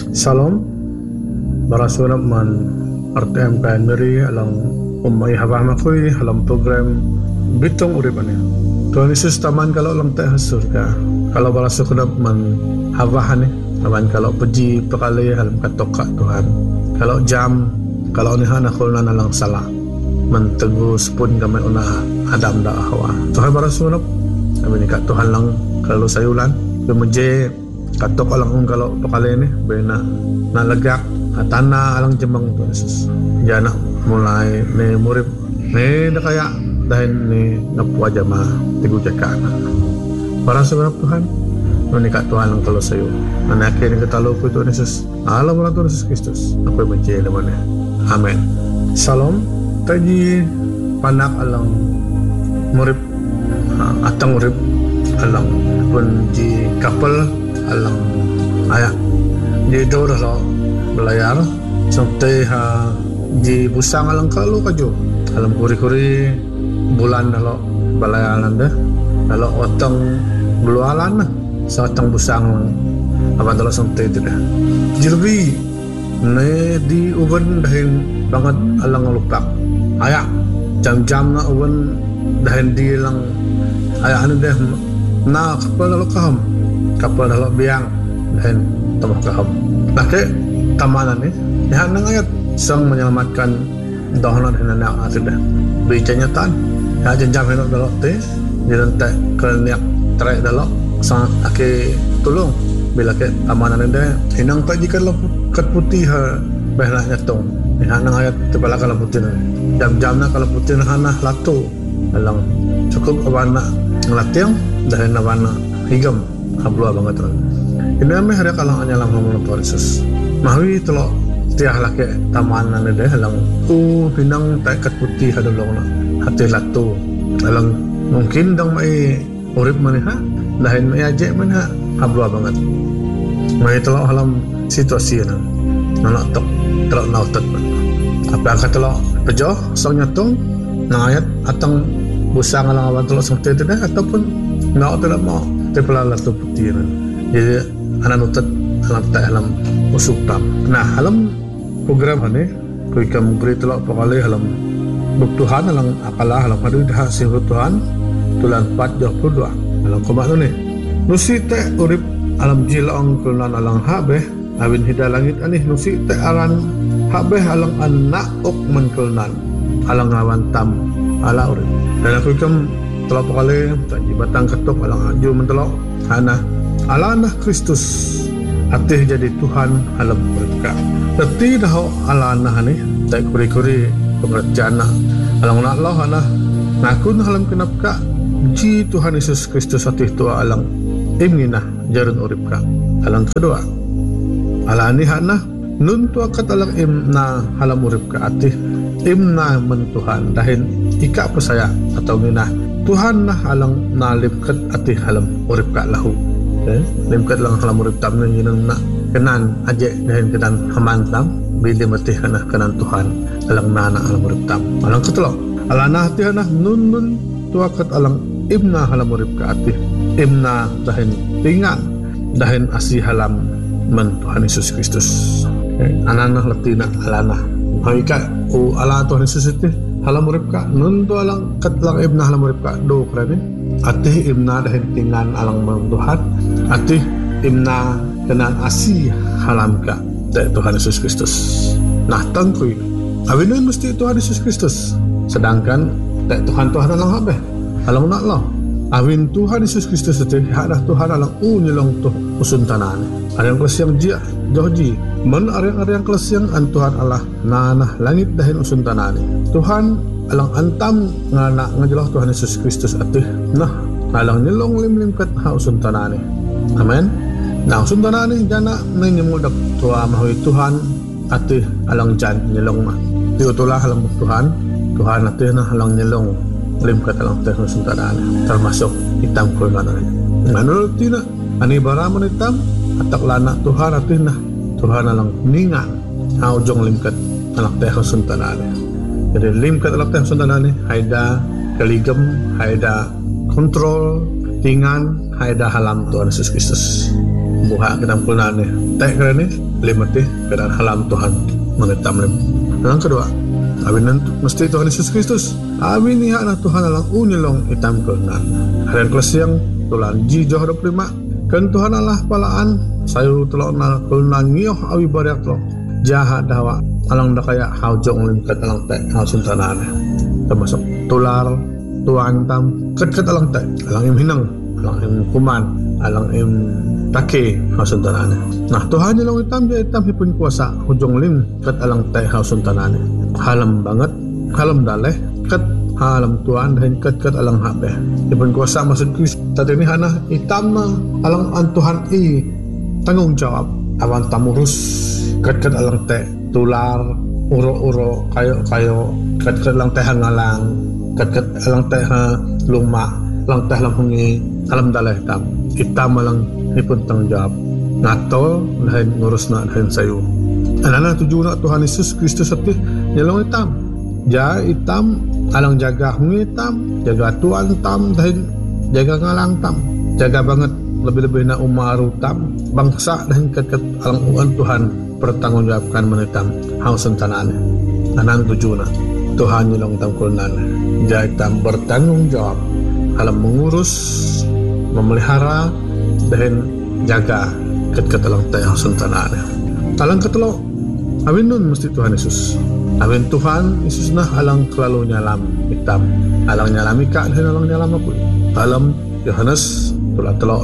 Salam Barasunap man RTM Primary alang umay habah makoy alang program Bitong Uripan niya. Tuhan Yesus taman kalau lang tayo surga. Kalau barasunap man habah ni, taman kalau puji pakali alam katoka Tuhan. Kalau jam, kalau nihan ako na lang salah. Mentegus pun kami una Adam da Hawa. Tuhan barasunap kami ni kat Tuhan lang kalau sayulan. Kemudian katok alang kalau pakali ni bena nalagak tanah alang jemang Tuhan Yesus. Jana mulai ni murid ni dah kaya dahil ni napua jama tigu jakana. Para sebenarnya Tuhan menikah Tuhan lang kalau sayo. Nanaki ni ketalo ko Tuhan Yesus. Alam mo Tuhan Yesus Kristus. Ako benci naman. Amen. Salam. Taji panak alang murid atang murid alang pun di kapal alang ayak di dor lo belayar sampai di busang alang kalau kaju alam kuri-kuri bulan lo belayaran dah kalau otang belualan sa otang busang apa dalo sampai itu dah jirbi ne di uban dahin banget alang lupak ayak jam-jam na uban dahin di lang ayak anu dah na kapal lo kaham kapal dalam biang dan tamah kaham. Nakik tamanan ni, yang ayat sang menyelamatkan dohlan dan anak akhirnya. Bicanya tan, yang jenjang hendak dalam te, direntak keraniak terai dalam sang akhir tolong bila ke tamanan ini. Hinang tak jika lo kat putih behlah nyatong. Yang ayat terbala kalau putih ni. Jam-jam nak kalau putih nak latu, alang cukup awana ngelatiang dan awana higam. Habluah banget kan. Ini ame hari kalang anyalang ngomong Tuhan Yesus. Mahui telok tiah laki tamanan deh halang pinang tak kat putih hadolong na hati latu. Halang mungkin dong mai urip maniha lain mai aje maniha habluah banget. Mai telok halam situasi na. Nak tok telok nautat man. Apa kata telok pejoh sang nyatong ngayat atang busang alang awan telok sang tete dah ataupun ngau telok mau tepala tu putih kan. Jadi anak nutat anak tak alam usuk tam. Nah alam program ni kui kam beri telak pakali alam buktuhan alam akalah alam hadu dah hasil Tuhan tulan 4:22 alam komak tu ni. Nusi te urip alam jilang kulan alang habeh awin hida langit ani nusi te aran habeh alang anak ok menkulnan alang awan tam ala urip. Dan aku kam telok pakali tanji batang ketuk alang aju mentelok hana alanah Kristus atih jadi Tuhan alam mereka teti dah alanah ni tak kuri-kuri pengerjaan alang nak Allah hana nakun alam kenapka ji Tuhan Yesus Kristus atih tua alang imninah jarun uripka alang kedua alani hana nun tua kat alang imna alam uripka atih imna mentuhan dahin ika pesaya atau minah Tuhan nah alang nalimkat atih halam urip ka lahu. Limkat lang halam urip tam nan yun na kenan aje dahin kenan hamantam bili matih kana kenan Tuhan alang nana alam urip tam. Alang ketelo. Alana hati hana nun tuakat alang imna halam urip ka atih imna dahin tingan dahin asih halam men Tuhan Yesus Kristus. Anana latina alana. Haika u ala Tuhan Yesus itu halam urip ka nun tu alang katlang ibna halam urip ka do krani atih imna dahin tingan alang Tuhan atih imna kenan asih halam ka da Tuhan Yesus Kristus. Nah tangkui awinun mesti Tuhan Yesus Kristus sedangkan da Tuhan alang habeh alang nak Allah awin Tuhan Yesus Kristus itu hadah Tuhan alang nyelong tu usun tanan ada yang kelas yang jia joji men arang-arang kelas yang Tuhan Allah nanah langit dahin usun tanani Tuhan alang antam ngana ngajelah Tuhan Yesus Kristus atih nah alang nyelong lim-lim kat ha usun tanani amen nah usun tanani jana menyemudak tua mahui Tuhan atih alang jan nyelong mah tiutulah alang Tuhan atih nah alang nyelong lim kat alang teh usun tanani termasuk hitam kulana menurut tina ani baraman hitam atak lana Tuhan atih nah Tuhan alang ningan ujung limkat anak teh suntanane. Jadi limkat anak teh suntanane haida kaligam, haida kontrol, tingan, haida halam Tuhan Yesus Kristus. buha kita punan ni tak keren ni limati keadaan halam Tuhan menetam lim. Yang kedua, abin mesti Tuhan Yesus Kristus. Abin ni hak na Tuhan alang unyelong itam kenan. Harian kelas yang tulan jijoh 25. Kan Tuhan Allah palaan sayu telok na kenan ngioh awi bariak telok. Jahat dawa alang dah kayak haujong lim kat alang tek hausun tanane. Termasuk tular tuan tam ket alang tek alang im hinang alang im kuman alang im take hausun tanane. Nah Tuhan nyelong itam dia itam hipun kuasa hujung lim ket alang tek hausun tanane. Halam banget halam daleh ket halam Tuhan dan ket alang habe hipun kuasa maksud Kristus tadi ni hana itam na alang an Tuhan tanggung jawab awan tamurus ket alang tek tular uro kayo ket alang teh ngalang ket alang teh luma alang teh lampungi alam daleh itam alang hipun tanggung jawab ngato lain ngurus na lain sayu anana tuju na Tuhan Yesus Kristus atih nyelong itam ja itam alang jaga hungi itam jaga tuan tam dan jaga ngalang tam jaga banget lebih-lebih na umaru tam bangsa dan ket alang uan Tuhan pertanggungjawabkan menetam hausan tanane anang tuju na Tuhan nyelong itam kunan ja itam bertanggung jawab alam mengurus memelihara dan jaga ket alang teh hausan tanane alang ketelo awin nun mesti Tuhan Yesus awin Tuhan Yesus nah alang kelalu nyalam hitam alang nyalam ika dan alang nyalam apa alam Yohanes tulah telok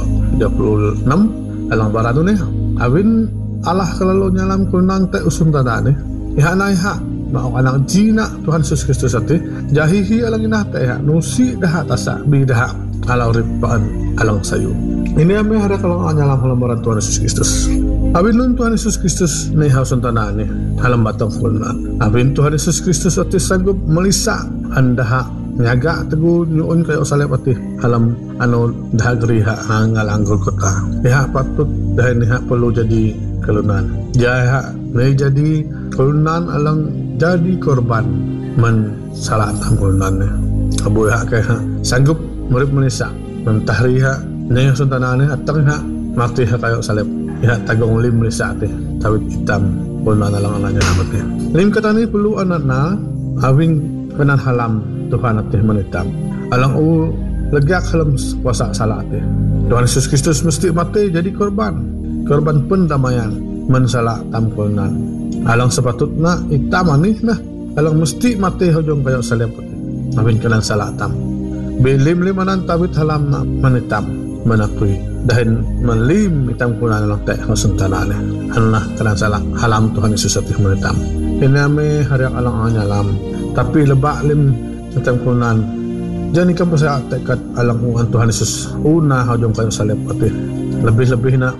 36 alang baranu ni awin Allah kelalu nyalam kunang te usun tanane iha na iha mau alang jina Tuhan Yesus Kristus ati jahihi alang inah te iha nusi dah tasa bidah alau ripaan alang sayu ini ame hari kalau nyalam halam Tuhan Yesus Kristus abin nun Tuhan Yesus Kristus ni hausan tanane halam batang kunan abin Tuhan Yesus Kristus ati sanggup melisa andaha nyaga teguh nyuun kayo salep ati halam anu dah geriha ngalanggol kota iha patut dah iha perlu jadi kelunan jaha ni jadi kelunan alang jadi korban men salah tangkulan abu iha kaya sanggup murid melisa mentahriha ni hausan tanane atang iha mati iha kayo salep iha tagong lim melisa ati tawit hitam kunan alang ananya namati lim katani perlu anakna awing kenan halam Tuhan atih menitam alang legak halam kuasa salah atih Tuhan Yesus Kristus mesti mati jadi korban pendamaian mensalah tamkunan alang sepatutna itam anih nah alang mesti mati hujung kayak salib amin kenan salah tam bilim limanan tawit halam na menitam menakui dan melim itam kunan alang teh hausan tanane anah kenan salah halam Tuhan Yesus atih menitam ini ame hari alang anyalam tapi lebak lim tentang kunan jadi kan pasal tekad alang uan Tuhan Yesus una hujung kayu salib atih lebih-lebih na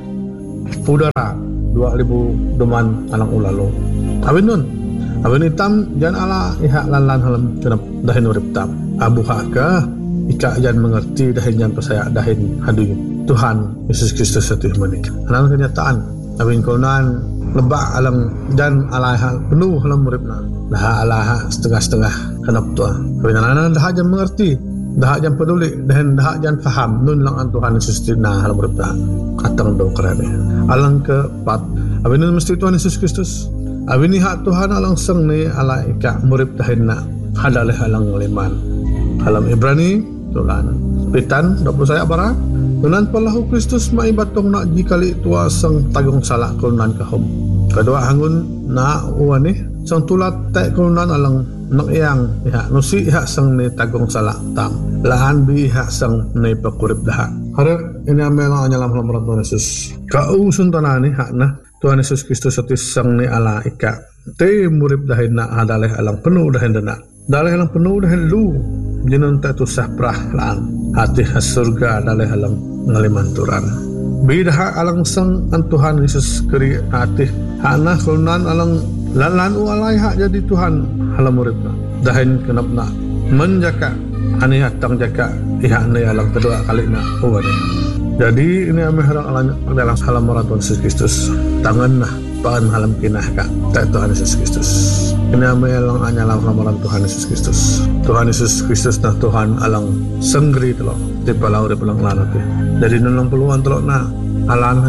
udara 2000 deman alang ulalo awin nun awin hitam jan ala ihak lan halam kenap dahin urip tam abu haka ika jan mengerti dahin jan pasaya dahin hadu Tuhan Yesus Kristus atih manik alang kenyataan awin kunan lebak alang jan ala penuh halam uripna dah ala setengah-setengah kenap tua kebenaran dah jangan mengerti dah jangan peduli dan dah jangan faham nun lang an Tuhan Yesus tina halam uripna katang do kerane alang keempat abin mesti Tuhan Yesus Kristus abin ni hak Tuhan alang seng ni ala ika murid dahinna hadaleh alang liman alam Ibrani tulan pitan 20 saya bara tunan palahu Kristus maibatong na jikali tua seng tagong salak kunan kahom kedua hangun na uani sang tulat tay kunan alang nak iyang iha nusi iha sang ni tagong salak tam lahan bi iha sang ni pakurip daha harap ini amelang anyalam halaman Tuhan Yesus kausun tanani hak na Tuhan Yesus Kristus atis sang ni ala ika te murip dahin na hadaleh alang penuh dahin dana daleh alang penuh dahin lu jinun ta tu saprah laan hati has surga daleh alang ngalimanturan bidah alang sang an Tuhan Yesus keri hati hana kunan alang lan alai hak jadi Tuhan halam uripna dahin kenapna menjaka ani hatang jaka ihak ne alang kedua kali na uwane jadi ini ame harang dalam halam Tuhan Yesus Kristus tangan nah pan halam kinah ka ta Tuhan Yesus Kristus ini ame alang anyalam halam Tuhan Yesus Kristus Tuhan Yesus Kristus nah Tuhan alang senggri telo di palau urip lang lanat jadi nulung peluang telo na alan hak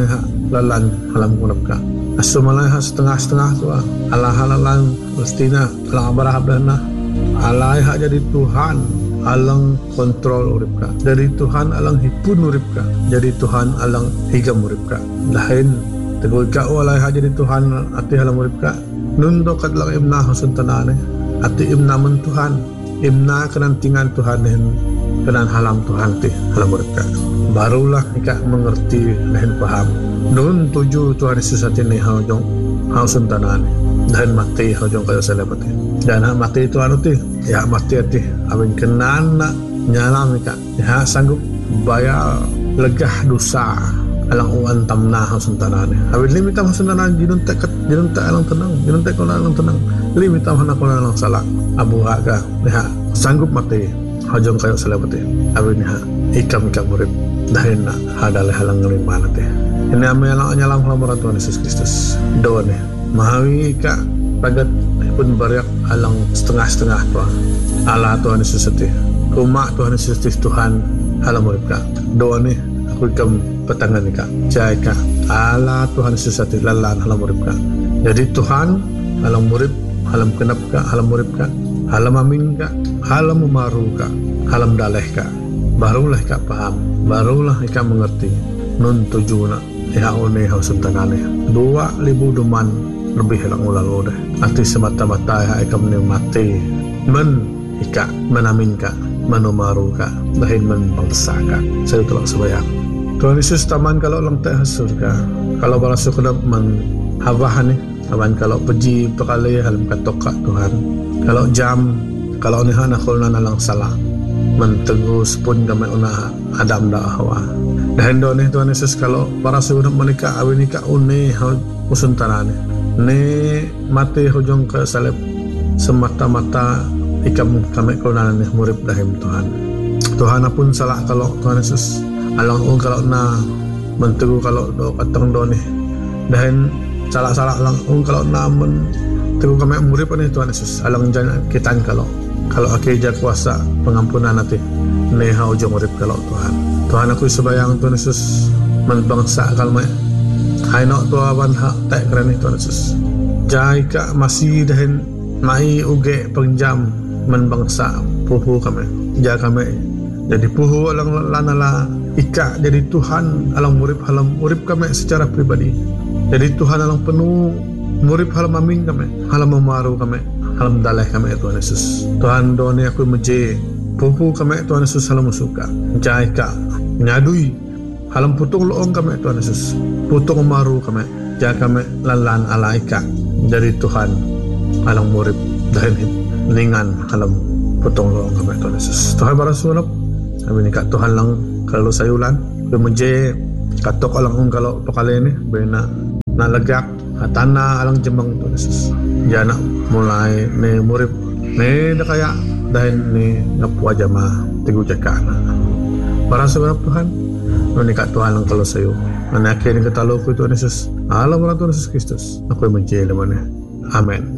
lalan halam kunap ka. Aso malay setengah-setengah tu ala halalang Palestina alang abarahab dana alay jadi Tuhan alang kontrol urip ka, jadi Tuhan alang hipun urip ka, jadi Tuhan alang higam urip ka. Lain tegoy ka walay jadi Tuhan ati halam urip ka nundo kat lang imna hasun tanane ati imna man Tuhan imna kenantingan Tuhan kenan halam Tuhan ti halam urip ka. Barulah ika mengerti lain paham nun tuju Tuhan Yesus ati ni hajong hasun tanane dan mati hajong kayo sa lebat dan mati itu anu ti ya mati ati awin kenan nyalam ika ya sanggup bayar legah dosa alang uan tamna hasun tanane awin limita hasun tanane jinuntek alang tenang jinuntek ko alang tenang limita hana ko alang salah abu aga ya sanggup mati hajong kayo sa lebat awin ha ikam urip dahil na hadalay halang ngalimana ti ini amay alang anyalang kalamuran Tuhan Yesus Kristus doon mahawi ka pagat pun bariak alang setengah-setengah Tuhan ala Tuhan Yesus ati kuma Tuhan Yesus Tuhan halam urip ka doon aku ikam patangan ka jay ka ala Tuhan Yesus ati lalan halam urip ka jadi Tuhan halam urip halam kenap ka halam urip ka halam amin ka halam umaru ka halam daleh ka barulah ka paham barulah ika mengerti nun tuju na ihaone hausun tanane 2,000 duman lebih lang ulang udah ati semata-mata ika menikmati men ika menamin ka menumaru ka dahil men bangsa ka saya telah sebayang Tuhan Yesus taman kalau lang tayo surga kalau balaso ko na man habahan awan kalau peji pakali halim katok ka Tuhan kalau jam kalau nihan ako na nalang salah mentegus pun kami una Adam da Hawa dan doon Tuhan Yesus kalau para sunod menikah awin nikah une usun tanane ne mati hujung ke salib semata-mata ikam kami kunanan murid dahim Tuhan pun salah kalau Tuhan Yesus alang kalau na mentegu kalau do katang do ni dan salah-salah alang kalau na mentegu kami murid ni Tuhan Yesus alang jangan kitan kalau akija kuasa pengampunan nanti neha ujung urip kalau Tuhan aku sebayang Tuhan Yesus menbangsa kalma haino tuawan hak tak keren Tuhan Yesus jai ka masih dahin mai uge pengjam menbangsa puhu kami ja kami jadi puhu alang lanala ika jadi Tuhan alang halam urip kami secara pribadi jadi Tuhan alang penuh murid halam amin kami halam memaru kami halam daleh kami Tuhan Yesus Tuhan doni aku meje pupu kami Tuhan Yesus halam suka jai ka nyadui halam putung loong kami Tuhan Yesus putung maru kami jai kami lalan alaika dari Tuhan halam murid dahil ningan halam putung loong kami Tuhan Yesus Tuhan barasunap kami ni kat Tuhan lang kalau sayulan aku meje katok alang kalau pakali ni bina nalagak hatana alang jembang Tuhan Yesus jana mulai ni murid ni dah kaya dahil ni ngapu aja mah tigu jakana para sebab Tuhan menikah Tuhan lang kalau sayo anak ni katalo ko Tuhan Yesus alam orang Tuhan Yesus Kristus aku menjadi mana amin